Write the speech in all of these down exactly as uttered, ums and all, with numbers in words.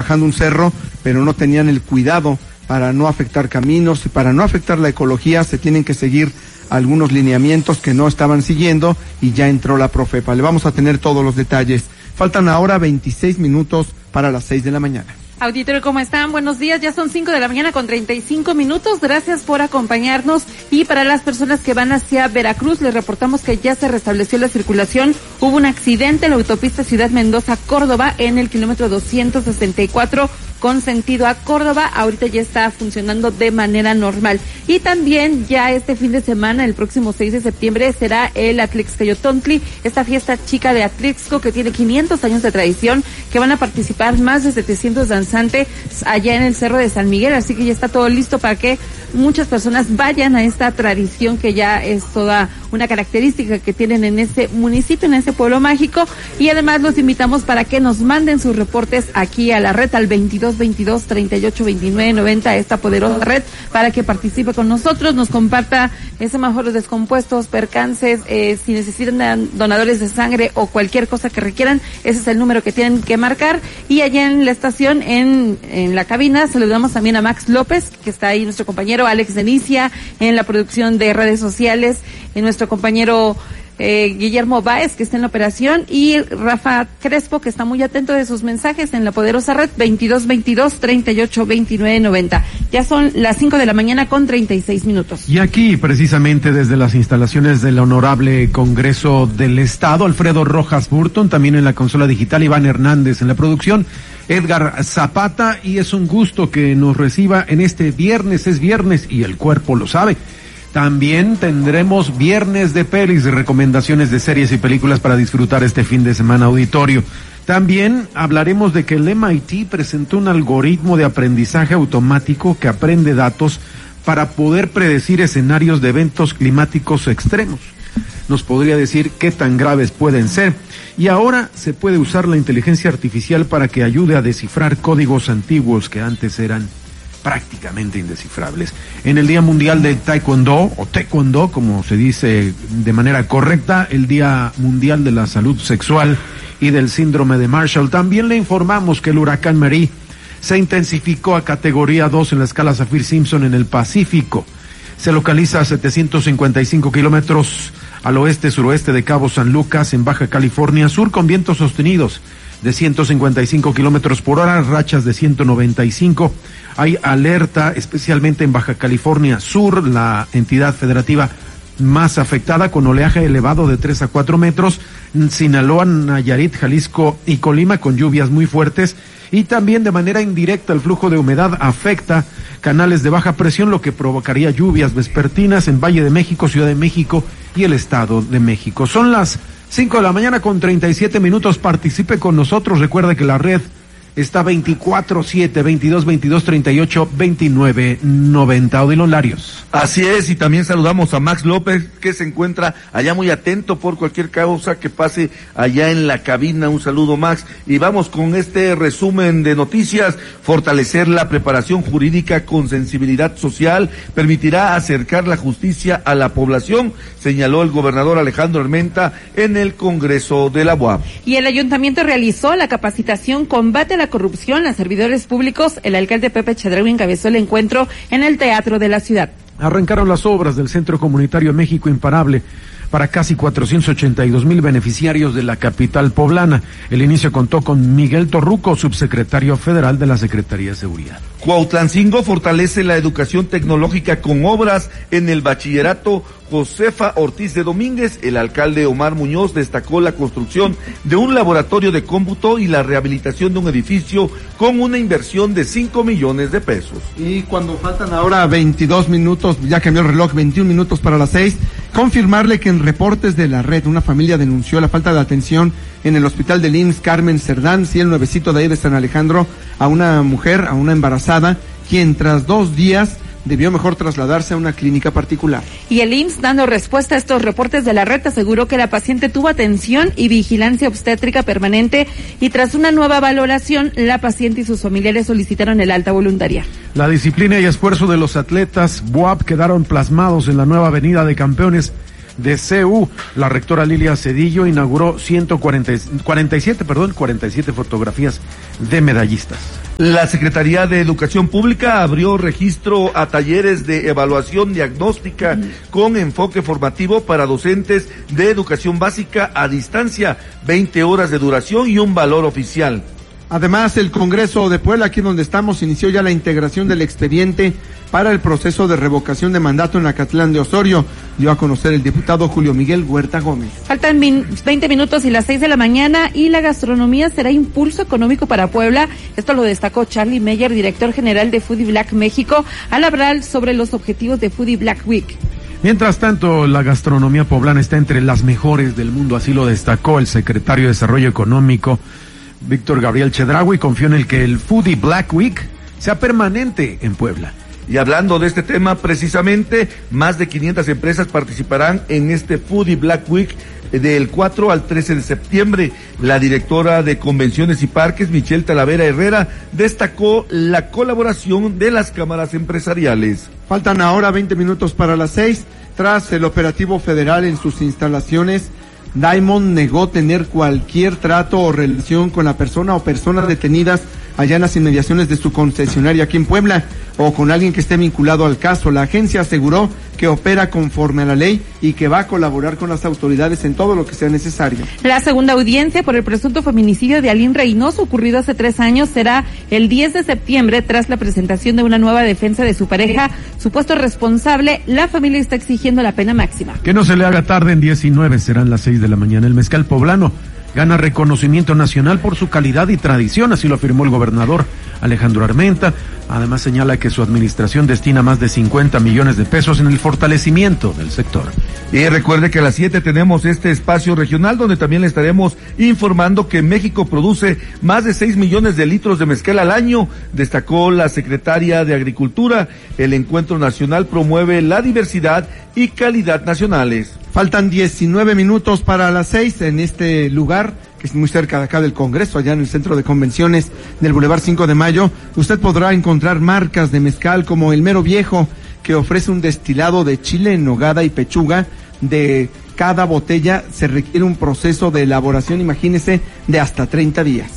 bajando un cerro, pero no tenían el cuidado para no afectar caminos, para no afectar la ecología. Se tienen que seguir algunos lineamientos que no estaban siguiendo y ya entró la Profepa. Le vamos a tener todos los detalles. Faltan ahora veintiséis minutos para las seis de la mañana. Auditorio, ¿cómo están? Buenos días, ya son cinco de la mañana con treinta y cinco minutos, gracias por acompañarnos. Y para las personas que van hacia Veracruz, les reportamos que ya se restableció la circulación. Hubo un accidente en la autopista Ciudad Mendoza-Córdoba en el kilómetro doscientos sesenta y cuatro con sentido a Córdoba. Ahorita ya está funcionando de manera normal. Y también ya este fin de semana, el próximo seis de septiembre, será el Atlixcayotontli, esta fiesta chica de Atlixco que tiene quinientos años de tradición, que van a participar más de setecientos danzantes allá en el Cerro de San Miguel, así que ya está todo listo para que muchas personas vayan a esta tradición que ya es toda una característica que tienen en ese municipio, en ese pueblo mágico. Y además los invitamos para que nos manden sus reportes aquí a la red al veintidós veintidós treinta y ocho veintinueve noventa, esta poderosa red, para que participe con nosotros, nos comparta semáforos descompuestos, percances, eh, si necesitan donadores de sangre o cualquier cosa que requieran, ese es el número que tienen que marcar. Y allá en la estación, en, en la cabina, saludamos también a Max López, que está ahí, nuestro compañero Alex Denicia, en la producción de redes sociales, en nuestro compañero eh, Guillermo Báez, que está en la operación, y Rafa Crespo, que está muy atento de sus mensajes en la poderosa red veintidós veintidós treinta y ocho veintinueve noventa. Ya son las cinco de la mañana con treinta y seis minutos. Y aquí, precisamente desde las instalaciones del Honorable Congreso del Estado, Alfredo Rojas Burton, también en la consola digital, Iván Hernández en la producción, Edgar Zapata, y es un gusto que nos reciba en este viernes, es viernes y el cuerpo lo sabe. También tendremos viernes de pelis, recomendaciones de series y películas para disfrutar este fin de semana, auditorio. También hablaremos de que el M I T presentó un algoritmo de aprendizaje automático que aprende datos para poder predecir escenarios de eventos climáticos extremos. Nos podría decir qué tan graves pueden ser. Y ahora se puede usar la inteligencia artificial para que ayude a descifrar códigos antiguos que antes eran prácticamente indescifrables. En el Día Mundial del Taekwondo, o Taekwondo, como se dice de manera correcta, el Día Mundial de la Salud Sexual y del Síndrome de Marshall, también le informamos que el huracán Marie se intensificó a categoría dos en la escala Saffir-Simpson en el Pacífico. Se localiza a setecientos cincuenta y cinco kilómetros al oeste-suroeste de Cabo San Lucas, en Baja California Sur, con vientos sostenidos de ciento cincuenta y cinco kilómetros por hora, rachas de ciento noventa y cinco. Hay alerta, especialmente en Baja California Sur, la entidad federativa más afectada, con oleaje elevado de tres a cuatro metros, Sinaloa, Nayarit, Jalisco y Colima, con lluvias muy fuertes. Y también de manera indirecta el flujo de humedad afecta canales de baja presión, lo que provocaría lluvias vespertinas en Valle de México, Ciudad de México y el Estado de México. Son las cinco de la mañana con treinta y siete minutos. Participe con nosotros. Recuerde que la red está veinticuatro siete, veintidós veintidós treinta y ocho veintinueve noventa. Odilon Larios. Así es, y también saludamos a Max López, que se encuentra allá muy atento por cualquier causa que pase allá en la cabina. Un saludo, Max, y vamos con este resumen de noticias. Fortalecer la preparación jurídica con sensibilidad social permitirá acercar la justicia a la población, señaló el gobernador Alejandro Armenta en el Congreso de la U A P. Y el ayuntamiento realizó la capacitación Combate a la corrupción a servidores públicos. El alcalde Pepe Chedraui encabezó el encuentro en el Teatro de la Ciudad. Arrancaron las obras del Centro Comunitario México Imparable para casi cuatrocientos ochenta y dos mil beneficiarios de la capital poblana. El inicio contó con Miguel Torruco, subsecretario federal de la Secretaría de Seguridad. Cuautlancingo fortalece la educación tecnológica con obras en el bachillerato Josefa Ortiz de Domínguez. El alcalde Omar Muñoz destacó la construcción de un laboratorio de cómputo y la rehabilitación de un edificio con una inversión de cinco millones de pesos. Y cuando faltan ahora veintidós minutos, ya cambió el reloj, veintiún minutos para las seis, confirmarle que en reportes de la red, una familia denunció la falta de atención en el hospital del I M S S Carmen Cerdán, sí, el nuevecito de ahí de San Alejandro, a una mujer, a una embarazada, quien tras dos días debió mejor trasladarse a una clínica particular. Y el I M S S, dando respuesta a estos reportes de la red, aseguró que la paciente tuvo atención y vigilancia obstétrica permanente, y tras una nueva valoración, la paciente y sus familiares solicitaron el alta voluntaria. La disciplina y esfuerzo de los atletas B U A P quedaron plasmados en la nueva avenida de Campeones, de C U. La rectora Lilia Cedillo inauguró ciento cuarenta, cuarenta y siete, perdón, cuarenta y siete fotografías de medallistas. La Secretaría de Educación Pública abrió registro a talleres de evaluación diagnóstica mm. con enfoque formativo para docentes de educación básica a distancia, veinte horas de duración y un valor oficial. Además, el Congreso de Puebla, aquí donde estamos, inició ya la integración del expediente para el proceso de revocación de mandato en Acatlán de Osorio, dio a conocer el diputado Julio Miguel Huerta Gómez. Faltan veinte minutos y las seis de la mañana y la gastronomía será impulso económico para Puebla. Esto lo destacó Charlie Meyer, director general de Foodie Black México, al hablar sobre los objetivos de Foodie Black Week. Mientras tanto, la gastronomía poblana está entre las mejores del mundo, así lo destacó el secretario de Desarrollo Económico, Víctor Gabriel Chedraui, confió en el que el Foodie Black Week sea permanente en Puebla. Y hablando de este tema, precisamente, más de quinientas empresas participarán en este Foodie Black Week del cuatro al trece de septiembre. La directora de Convenciones y Parques, Michelle Talavera Herrera, destacó la colaboración de las cámaras empresariales. Faltan ahora veinte minutos para las seis. Tras el operativo federal en sus instalaciones, Diamond negó tener cualquier trato o relación con la persona o personas detenidas allá en las inmediaciones de su concesionaria aquí en Puebla o con alguien que esté vinculado al caso. La agencia aseguró que opera conforme a la ley y que va a colaborar con las autoridades en todo lo que sea necesario. La segunda audiencia por el presunto feminicidio de Aline Reynoso, ocurrido hace tres años, será el diez de septiembre tras la presentación de una nueva defensa de su pareja, supuesto responsable. La familia está exigiendo la pena máxima. Que no se le haga tarde, en diecinueve serán las seis de la mañana. El mezcal poblano gana reconocimiento nacional por su calidad y tradición, así lo afirmó el gobernador Alejandro Armenta. Además señala que su administración destina más de cincuenta millones de pesos en el fortalecimiento del sector. Y recuerde que a las siete tenemos este espacio regional donde también le estaremos informando que México produce más de seis millones de litros de mezcal al año, destacó la secretaria de Agricultura. El encuentro nacional promueve la diversidad y calidad nacionales. Faltan diecinueve minutos para las seis en este lugar, que es muy cerca de acá del Congreso, allá en el Centro de Convenciones del Boulevard cinco de Mayo. Usted podrá encontrar marcas de mezcal como el Mero Viejo, que ofrece un destilado de chile en nogada y pechuga. De cada botella se requiere un proceso de elaboración, imagínese, de hasta treinta días.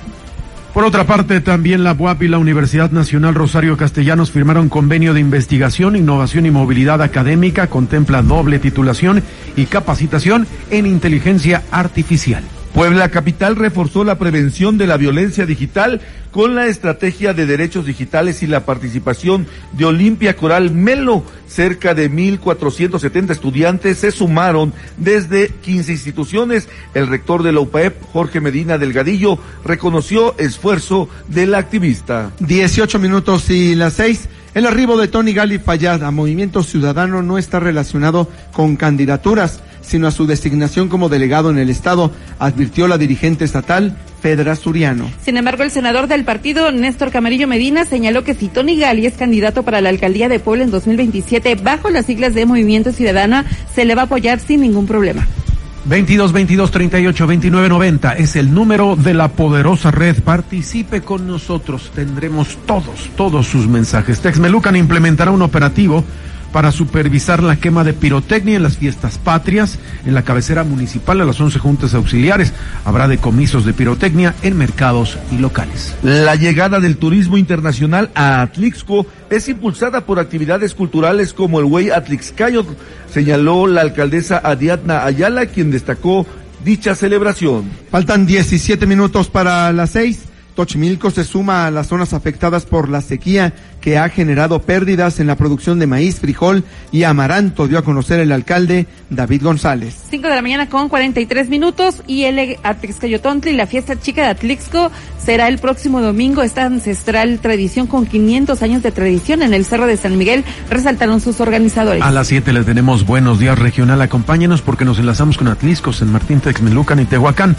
Por otra parte, también la U A P y la Universidad Nacional Rosario Castellanos firmaron convenio de investigación, innovación y movilidad académica. Contempla doble titulación y capacitación en inteligencia artificial. Puebla Capital reforzó la prevención de la violencia digital con la estrategia de derechos digitales y la participación de Olimpia Coral Melo. Cerca de mil cuatrocientos setenta estudiantes se sumaron desde quince instituciones. El rector de la U P A E P, Jorge Medina Delgadillo, reconoció esfuerzo del activista. dieciocho minutos y las seis. El arribo de Tony Gali Fayad a Movimiento Ciudadano no está relacionado con candidaturas, sino a su designación como delegado en el Estado, advirtió la dirigente estatal, Fedra Suriano. Sin embargo, el senador del partido, Néstor Camarillo Medina, señaló que si Tony Gali es candidato para la alcaldía de Puebla en dos mil veintisiete, bajo las siglas de Movimiento Ciudadano, se le va a apoyar sin ningún problema. veintidós veintidós treinta y ocho veintinueve noventa es el número de la poderosa red. Participe con nosotros, tendremos todos, todos sus mensajes. Texmelucan implementará un operativo para supervisar la quema de pirotecnia en las fiestas patrias. En la cabecera municipal, a las once juntas auxiliares, habrá decomisos de pirotecnia en mercados y locales. La llegada del turismo internacional a Atlixco es impulsada por actividades culturales como el Güey Atlixcayot, señaló la alcaldesa Ariadna Ayala, quien destacó dicha celebración. Faltan diecisiete minutos para las seis. Xochimilco se suma a las zonas afectadas por la sequía que ha generado pérdidas en la producción de maíz, frijol y amaranto, dio a conocer el alcalde David González. Cinco de la mañana con cuarenta y tres minutos y el Atlixcayotontli, la fiesta chica de Atlixco, será el próximo domingo. Esta ancestral tradición con quinientos años de tradición en el Cerro de San Miguel, resaltaron sus organizadores. A las siete le tenemos Buenos Días Regional. Acompáñenos porque nos enlazamos con Atlixco, San Martín, Texmelucan y Tehuacán.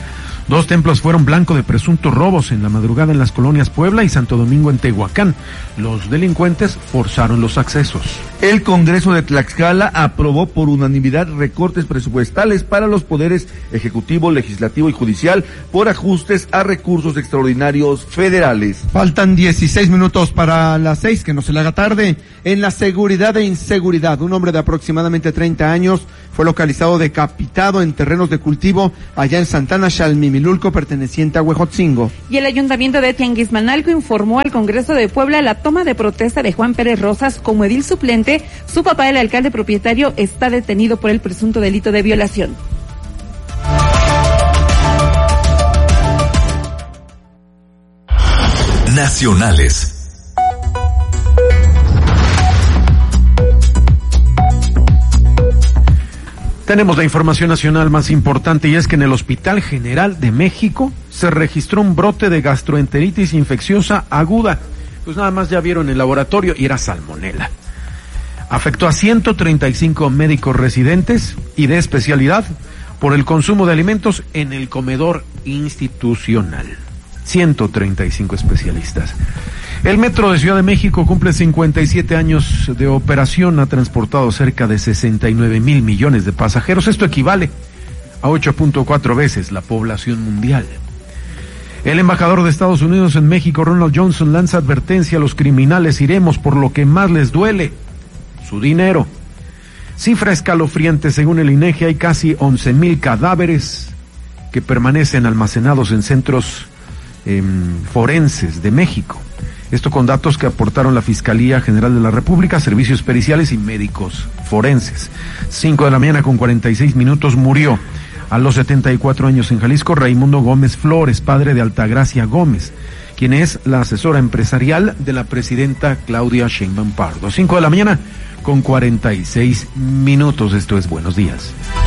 Dos templos fueron blanco de presuntos robos en la madrugada en las colonias Puebla y Santo Domingo en Tehuacán. Los delincuentes forzaron los accesos. El Congreso de Tlaxcala aprobó por unanimidad recortes presupuestales para los poderes ejecutivo, legislativo y judicial por ajustes a recursos extraordinarios federales. Faltan dieciséis minutos para las seis, que no se le haga tarde. En la seguridad e inseguridad, un hombre de aproximadamente treinta años fue localizado decapitado en terrenos de cultivo allá en Santana Xalmimilulco, perteneciente a Huejotzingo. Y el Ayuntamiento de Tianguismanalco informó al Congreso de Puebla la toma de protesta de Juan Pérez Rosas como edil suplente. Su papá, el alcalde propietario, está detenido por el presunto delito de violación. Nacionales. Tenemos la información nacional más importante y es que en el Hospital General de México se registró un brote de gastroenteritis infecciosa aguda. Pues nada más ya vieron el laboratorio y era salmonela. Afectó a ciento treinta y cinco médicos residentes y de especialidad por el consumo de alimentos en el comedor institucional. ciento treinta y cinco especialistas. El Metro de Ciudad de México cumple cincuenta y siete años de operación, ha transportado cerca de sesenta y nueve mil millones de pasajeros. Esto equivale a ocho punto cuatro veces la población mundial. El embajador de Estados Unidos en México, Ronald Johnson, lanza advertencia a los criminales: iremos por lo que más les duele, su dinero. Cifra escalofriante, según el INEGI, hay casi once mil cadáveres que permanecen almacenados en centros eh, forenses de México. Esto con datos que aportaron la Fiscalía General de la República, servicios periciales y médicos forenses. Cinco de la mañana con cuarenta y seis minutos murió a los setenta y cuatro años en Jalisco Raimundo Gómez Flores, padre de Altagracia Gómez, quien es la asesora empresarial de la presidenta Claudia Sheinbaum Pardo. Cinco de la mañana con cuarenta y seis minutos. Esto es Buenos Días.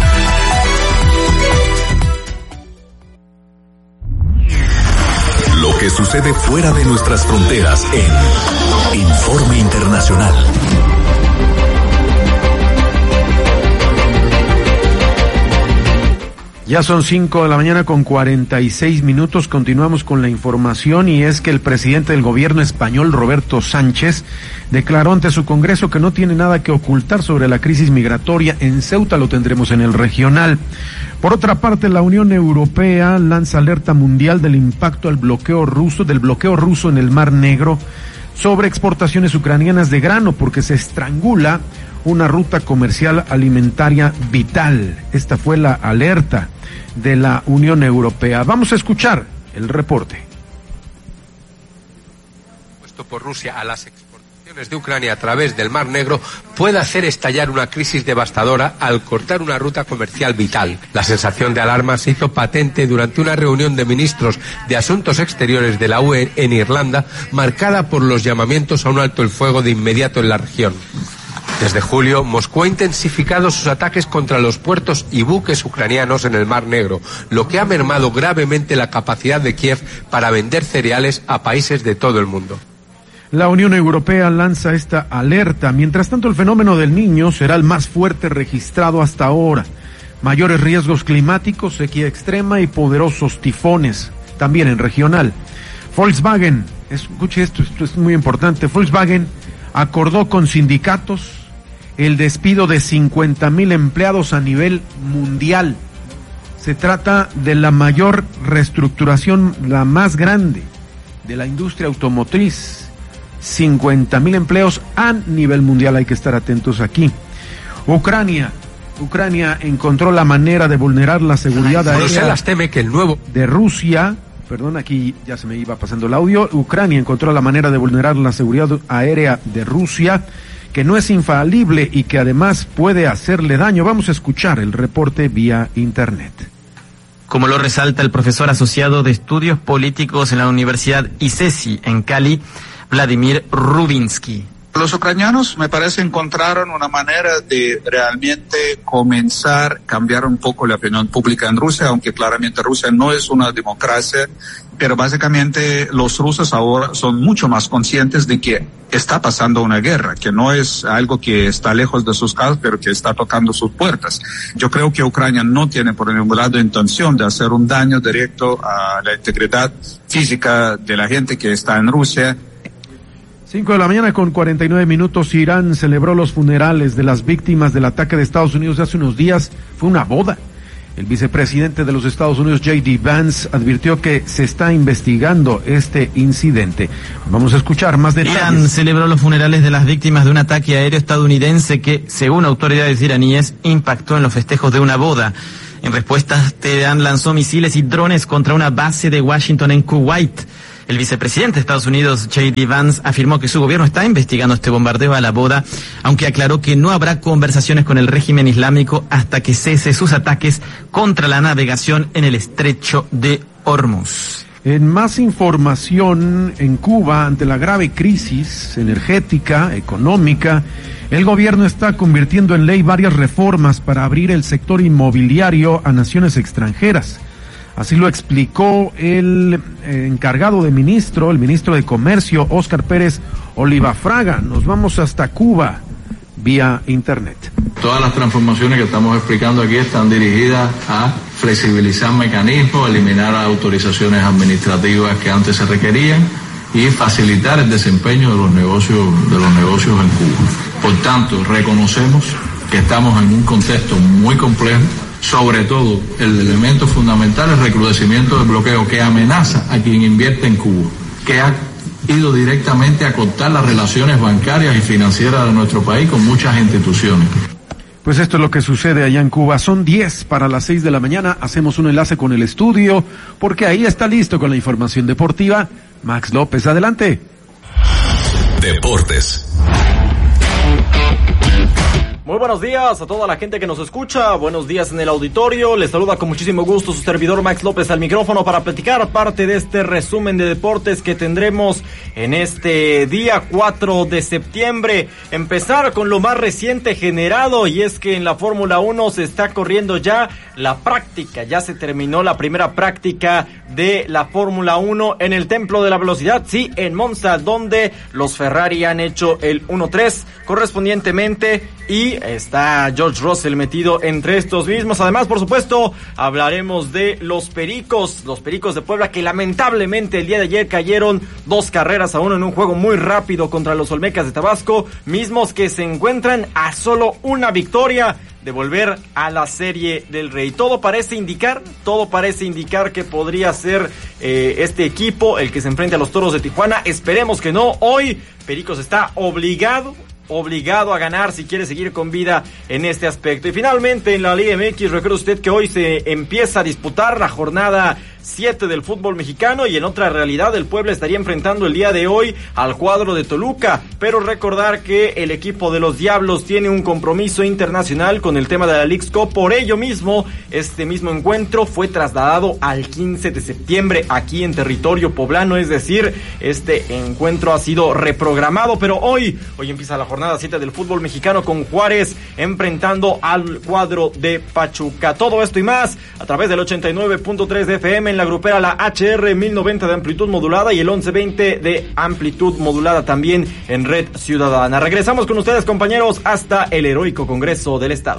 Lo que sucede fuera de nuestras fronteras en Informe Internacional. Ya son cinco de la mañana con cuarenta y seis minutos, continuamos con la información y es que el presidente del gobierno español, Roberto Sánchez, declaró ante su Congreso que no tiene nada que ocultar sobre la crisis migratoria en Ceuta, lo tendremos en el regional. Por otra parte, la Unión Europea lanza alerta mundial del impacto al bloqueo ruso, del bloqueo ruso en el Mar Negro sobre exportaciones ucranianas de grano, porque se estrangula una ruta comercial alimentaria vital. Esta fue la alerta de la Unión Europea. Vamos a escuchar el reporte. Puesto por Rusia a las exportaciones de Ucrania a través del Mar Negro puede hacer estallar una crisis devastadora al cortar una ruta comercial vital. La sensación de alarma se hizo patente durante una reunión de ministros de Asuntos Exteriores de la U E en Irlanda, marcada por los llamamientos a un alto el fuego de inmediato en la región. Desde julio, Moscú ha intensificado sus ataques contra los puertos y buques ucranianos en el Mar Negro, lo que ha mermado gravemente la capacidad de Kiev para vender cereales a países de todo el mundo. La Unión Europea lanza esta alerta. Mientras tanto, el fenómeno del Niño será el más fuerte registrado hasta ahora. Mayores riesgos climáticos, sequía extrema y poderosos tifones, también en regional. Volkswagen, escuche esto, esto es muy importante, Volkswagen acordó con sindicatos el despido de cincuenta mil empleados a nivel mundial. Se trata de la mayor reestructuración, la más grande de la industria automotriz. cincuenta mil empleos a nivel mundial, hay que estar atentos aquí. Ucrania, Ucrania encontró la manera de vulnerar la seguridad aérea. Bruselas teme que el nuevo de Rusia, perdón, aquí ya se me iba pasando el audio. Ucrania encontró la manera de vulnerar la seguridad aérea de Rusia, que no es infalible y que además puede hacerle daño. Vamos a escuchar el reporte vía internet. Como lo resalta el profesor asociado de Estudios Políticos en la Universidad I C E S I en Cali, Vladimir Rubinsky. Los ucranianos, me parece, encontraron una manera de realmente comenzar a cambiar un poco la opinión pública en Rusia, aunque claramente Rusia no es una democracia, pero básicamente los rusos ahora son mucho más conscientes de que está pasando una guerra, que no es algo que está lejos de sus casas, pero que está tocando sus puertas. Yo creo que Ucrania no tiene por ningún lado intención de hacer un daño directo a la integridad física de la gente que está en Rusia. Cinco de la mañana con cuarenta y nueve minutos, Irán celebró los funerales de las víctimas del ataque de Estados Unidos de hace unos días. Fue una boda. El vicepresidente de los Estados Unidos, J D Vance, advirtió que se está investigando este incidente. Vamos a escuchar más detalles. Irán celebró los funerales de las víctimas de un ataque aéreo estadounidense que, según autoridades iraníes, impactó en los festejos de una boda. En respuesta, Teherán lanzó misiles y drones contra una base de Washington en Kuwait. El vicepresidente de Estados Unidos, J D Vance, afirmó que su gobierno está investigando este bombardeo a la boda, aunque aclaró que no habrá conversaciones con el régimen islámico hasta que cese sus ataques contra la navegación en el estrecho de Hormuz. En más información, en Cuba, ante la grave crisis energética, económica, el gobierno está convirtiendo en ley varias reformas para abrir el sector inmobiliario a naciones extranjeras. Así lo explicó el eh, encargado de ministro, el ministro de Comercio, Óscar Pérez Olivafraga. Nos vamos hasta Cuba vía internet. Todas las transformaciones que estamos explicando aquí están dirigidas a flexibilizar mecanismos, eliminar autorizaciones administrativas que antes se requerían y facilitar el desempeño de los negocios, de los negocios en Cuba. Por tanto, reconocemos que estamos en un contexto muy complejo. Sobre todo, el elemento fundamental es el recrudecimiento del bloqueo que amenaza a quien invierte en Cuba, que ha ido directamente a cortar las relaciones bancarias y financieras de nuestro país con muchas instituciones. Pues esto es lo que sucede allá en Cuba. Son diez para las seis de la mañana. Hacemos un enlace con el estudio, porque ahí está listo con la información deportiva Max López. Adelante. Deportes. Muy buenos días a toda la gente que nos escucha, buenos días en el auditorio, les saluda con muchísimo gusto su servidor Max López al micrófono para platicar parte de este resumen de deportes que tendremos en este día cuatro de septiembre. Empezar con lo más reciente generado, y es que en la Fórmula uno se está corriendo ya la práctica, ya se terminó la primera práctica de la Fórmula uno en el Templo de la Velocidad, sí, en Monza, donde los Ferrari han hecho el uno tres correspondientemente, y está George Russell metido entre estos mismos. Además, por supuesto, hablaremos de los Pericos, los Pericos de Puebla, que lamentablemente el día de ayer cayeron dos carreras a uno en un juego muy rápido contra los Olmecas de Tabasco, mismos que se encuentran a solo una victoria de volver a la Serie del Rey. Todo parece indicar, todo parece indicar que podría ser eh, este equipo el que se enfrente a los Toros de Tijuana. Esperemos que no. Hoy Pericos está obligado obligado a ganar si quiere seguir con vida en este aspecto. Y finalmente en la Liga M X, recuerde usted que hoy se empieza a disputar la jornada siete del fútbol mexicano, y en otra realidad el Puebla estaría enfrentando el día de hoy al cuadro de Toluca, pero recordar que el equipo de los Diablos tiene un compromiso internacional con el tema de la Leagues Cup. Por ello mismo, este mismo encuentro fue trasladado al quince de septiembre aquí en territorio poblano, es decir, este encuentro ha sido reprogramado, pero hoy, hoy empieza la jornada siete del fútbol mexicano con Juárez enfrentando al cuadro de Pachuca. Todo esto y más a través del ochenta y nueve punto tres de F M en la grupera, la H R mil noventa de amplitud modulada y el once veinte de amplitud modulada también en Red Ciudadana. Regresamos con ustedes, compañeros, hasta el heroico Congreso del Estado.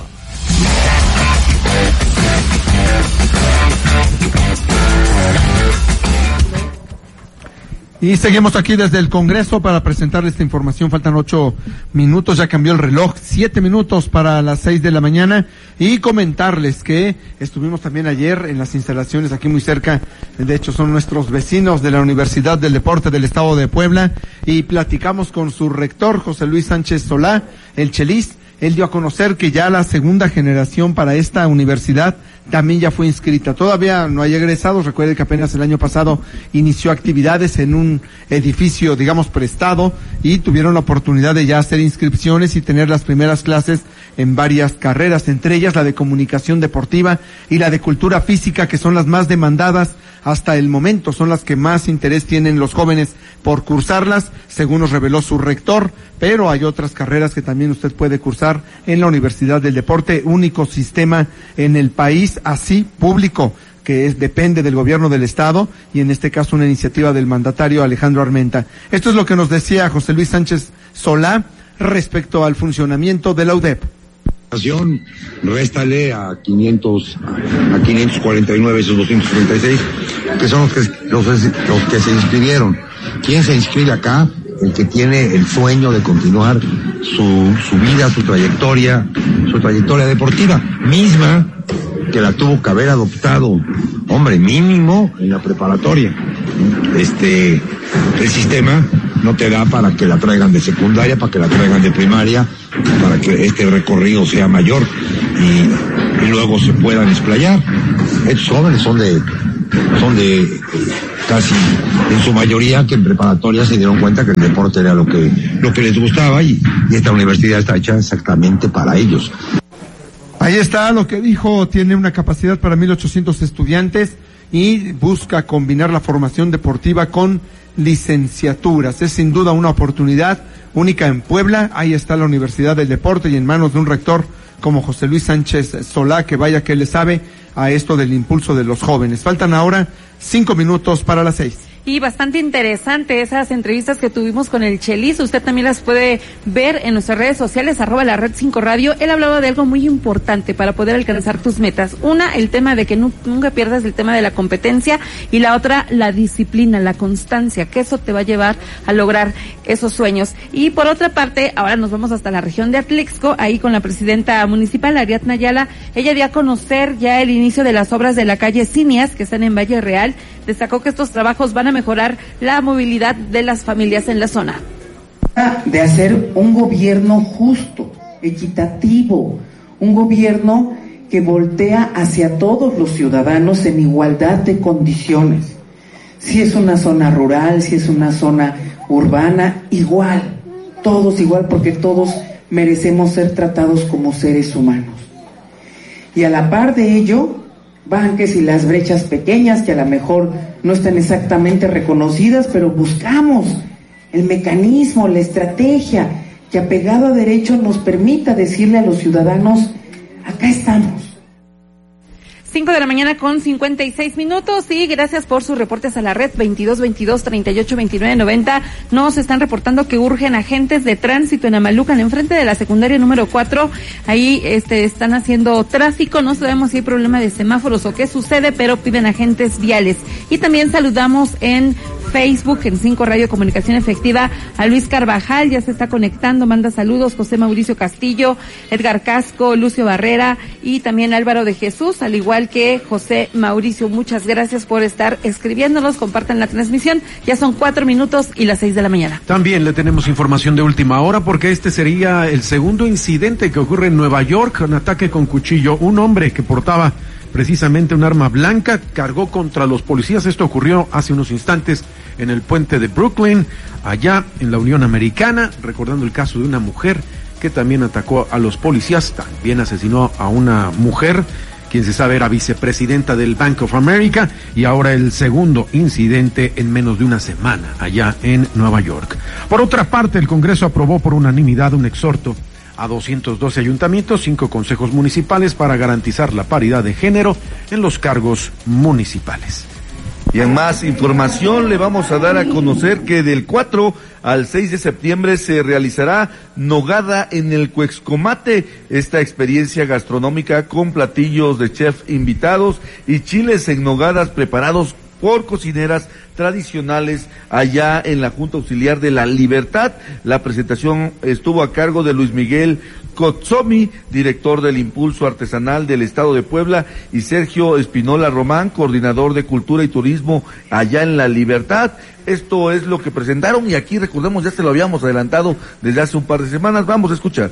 Y seguimos aquí desde el Congreso para presentarle esta información. Faltan ocho minutos, ya cambió el reloj, siete minutos para las seis de la mañana. Y comentarles que estuvimos también ayer en las instalaciones aquí muy cerca, de hecho son nuestros vecinos de la Universidad del Deporte del Estado de Puebla, y platicamos con su rector, José Luis Sánchez Solá, el Chelis. Él dio a conocer que ya la segunda generación para esta universidad también ya fue inscrita. Todavía no hay egresados. Recuerde que apenas el año pasado inició actividades en un edificio, digamos, prestado, y tuvieron la oportunidad de ya hacer inscripciones y tener las primeras clases en varias carreras, entre ellas la de comunicación deportiva y la de cultura física, que son las más demandadas hasta el momento son las que más interés tienen los jóvenes por cursarlas, según nos reveló su rector, pero hay otras carreras que también usted puede cursar en la Universidad del Deporte, único sistema en el país, así público, que es, depende del gobierno del estado, y en este caso una iniciativa del mandatario Alejandro Armenta. Esto es lo que nos decía José Luis Sánchez Solá respecto al funcionamiento de la U D E P. Réstale a quinientos, a quinientos cuarenta y nueve, esos doscientos treinta y seis, que son los que, los, los que se inscribieron. ¿Quién se inscribe acá? El que tiene el sueño de continuar su, su vida, su trayectoria, su trayectoria deportiva, misma que la tuvo que haber adoptado, hombre, mínimo en la preparatoria. Este, el sistema no te da para que la traigan de secundaria, para que la traigan de primaria, para que este recorrido sea mayor y, y luego se puedan explayar. Estos jóvenes son de, son de casi en su mayoría que en preparatoria se dieron cuenta que el deporte era lo que, lo que les gustaba y, y esta universidad está hecha exactamente para ellos. Ahí está lo que dijo, tiene una capacidad para mil ochocientos estudiantes y busca combinar la formación deportiva con licenciaturas. Es sin duda una oportunidad única en Puebla. Ahí está la Universidad del Deporte y en manos de un rector como José Luis Sánchez Solá, que vaya que le sabe a esto del impulso de los jóvenes. Faltan ahora cinco minutos para las seis. Y bastante interesante esas entrevistas que tuvimos con el Chelis. Usted también las puede ver en nuestras redes sociales, arroba la red cinco radio. Él hablaba de algo muy importante para poder alcanzar tus metas. Una, el tema de que no, nunca pierdas el tema de la competencia, y la otra, la disciplina, la constancia, que eso te va a llevar a lograr esos sueños. Y por otra parte, ahora nos vamos hasta la región de Atlixco, ahí con la presidenta municipal, Ariadna Ayala. Ella dio a conocer ya el inicio de las obras de la calle Cinias, que están en Valle Real. Destacó que estos trabajos van a mejorar la movilidad de las familias en la zona. De hacer un gobierno justo, equitativo, un gobierno que voltea hacia todos los ciudadanos en igualdad de condiciones. Si es una zona rural, si es una zona urbana, igual, todos igual, porque todos merecemos ser tratados como seres humanos. Y a la par de ello, van que si las brechas pequeñas que a lo mejor no están exactamente reconocidas, pero buscamos el mecanismo, la estrategia que apegado a derecho nos permita decirle a los ciudadanos, acá estamos. Cinco de la mañana con cincuenta y seis minutos, y gracias por sus reportes a la red veintidós veintidós treinta y ocho veintinueve noventa. Nos están reportando que urgen agentes de tránsito en Amalucan, enfrente de la secundaria número cuatro. Ahí este están haciendo tráfico, no sabemos si hay problema de semáforos o qué sucede, pero piden agentes viales. Y también saludamos en Facebook, en cinco Radio Comunicación Efectiva, a Luis Carvajal, ya se está conectando, manda saludos, José Mauricio Castillo, Edgar Casco, Lucio Barrera y también Álvaro de Jesús, al igual que José Mauricio. Muchas gracias por estar escribiéndonos, compartan la transmisión, ya son cuatro minutos y las seis de la mañana. También le tenemos información de última hora, porque este sería el segundo incidente que ocurre en Nueva York, un ataque con cuchillo. Un hombre que portaba precisamente un arma blanca cargó contra los policías. Esto ocurrió hace unos instantes en el puente de Brooklyn, allá en la Unión Americana, recordando el caso de una mujer que también atacó a los policías, también asesinó a una mujer, quien se sabe era vicepresidenta del Bank of America, y ahora el segundo incidente en menos de una semana allá en Nueva York. Por otra parte, el Congreso aprobó por unanimidad un exhorto a doscientos doce ayuntamientos, cinco consejos municipales para garantizar la paridad de género en los cargos municipales. Y en más información le vamos a dar a conocer que del cuatro al seis de septiembre se realizará Nogada en el Cuexcomate, esta experiencia gastronómica con platillos de chef invitados y chiles en nogadas preparados por cocineras tradicionales allá en la Junta Auxiliar de la Libertad. La presentación estuvo a cargo de Luis Miguel Kotsomi, director del Impulso Artesanal del Estado de Puebla, y Sergio Espinola Román, coordinador de Cultura y Turismo allá en la Libertad. Esto es lo que presentaron y aquí recordemos, ya se lo habíamos adelantado desde hace un par de semanas. Vamos a escuchar.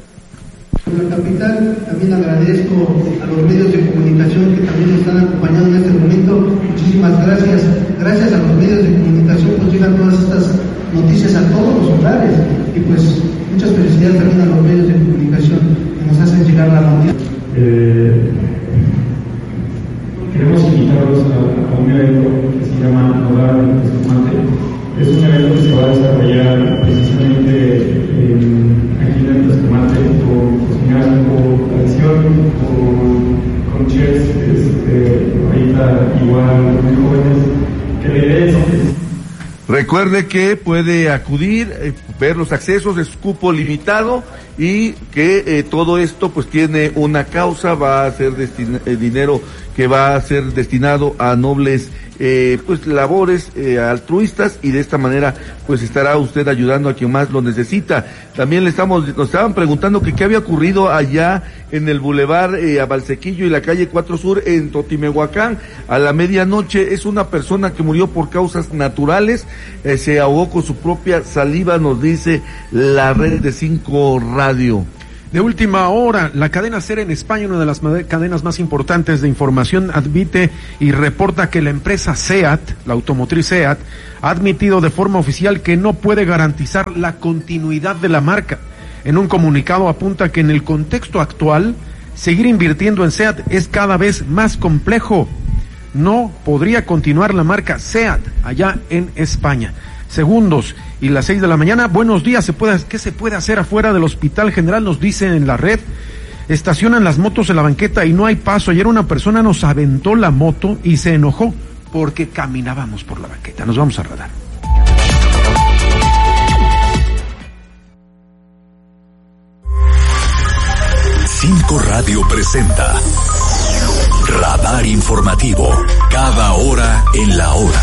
En la capital también agradezco a los medios de comunicación que también nos están acompañando en este momento. Muchísimas gracias. Gracias a los medios de comunicación pues llegan todas estas noticias a todos los hogares. Y pues muchas felicidades también a los medios de comunicación que nos hacen llegar la noticia. Eh, queremos queremos invitarlos a, a un evento que se llama Nodal Escumante. Es un evento que se va a desarrollar precisamente en, aquí en el Escumante con cocinar con tradición, con, con chefs, este, ahorita igual muy jóvenes, que la idea es... Recuerde que puede acudir, eh, ver los accesos, es cupo limitado y que eh, todo esto pues tiene una causa, va a ser destin- eh, dinero que va a ser destinado a nobles eh, pues labores eh, altruistas, y de esta manera pues estará usted ayudando a quien más lo necesita. También le estamos, nos estaban preguntando que qué había ocurrido allá en el bulevar eh, a Valsequillo y la calle cuatro Sur en Totimehuacán a la medianoche. Es una persona que murió por causas naturales, eh, se ahogó con su propia saliva, nos dice la red de Cinco Radio. De última hora, la cadena SER en España, una de las cadenas más importantes de información, admite y reporta que la empresa SEAT, la automotriz SEAT, ha admitido de forma oficial que no puede garantizar la continuidad de la marca. En un comunicado apunta que en el contexto actual, seguir invirtiendo en SEAT es cada vez más complejo. No podría continuar la marca SEAT allá en España. Segundos y las seis de la mañana. Buenos días. ¿Se puede, ¿Qué se puede hacer afuera del Hospital General? Nos dicen en la red. Estacionan las motos en la banqueta y no hay paso. Ayer una persona nos aventó la moto y se enojó porque caminábamos por la banqueta. Nos vamos a radar. Cinco Radio presenta Radar Informativo. Cada hora en la hora.